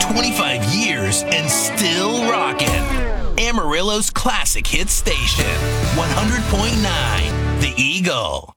25 years and still rocking. Amarillo's classic hit station, 100.9 The Eagle.